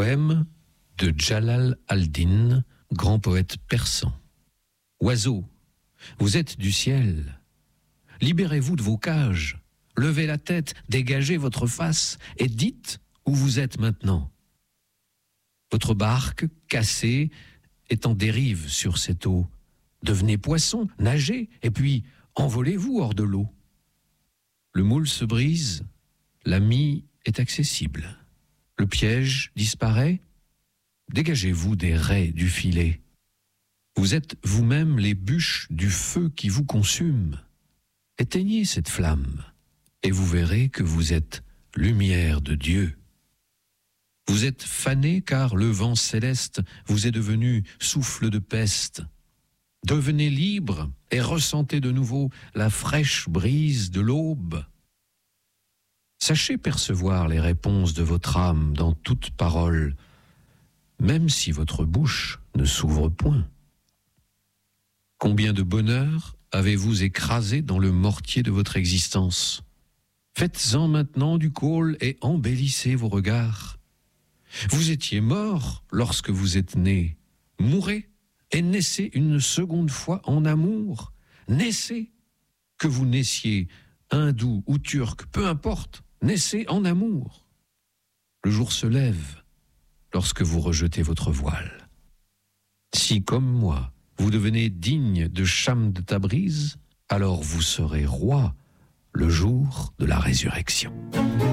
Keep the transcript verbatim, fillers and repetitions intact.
Poème de Jalal al-Din, grand poète persan. Oiseaux, vous êtes du ciel. Libérez-vous de vos cages. Levez la tête, dégagez votre face et dites où vous êtes maintenant. Votre barque, cassée, est en dérive sur cette eau. Devenez poisson, nagez, et puis envolez-vous hors de l'eau. Le moule se brise, la mie est accessible. Le piège disparaît, dégagez-vous des raies du filet. Vous êtes vous-même les bûches du feu qui vous consume. Éteignez cette flamme, et vous verrez que vous êtes lumière de Dieu. Vous êtes fané car le vent céleste vous est devenu souffle de peste. Devenez libre et ressentez de nouveau la fraîche brise de l'aube. Sachez percevoir les réponses de votre âme dans toute parole, même si votre bouche ne s'ouvre point. Combien de bonheur avez-vous écrasé dans le mortier de votre existence? Faites-en maintenant du caule et embellissez vos regards. Vous étiez mort lorsque vous êtes né. Mourez et naissez une seconde fois en amour. Naissez, que vous naissiez hindou ou turc, peu importe, naissez en amour. Le jour se lève lorsque vous rejetez votre voile. Si, comme moi, vous devenez digne de Cham de Tabriz, alors vous serez roi le jour de la résurrection.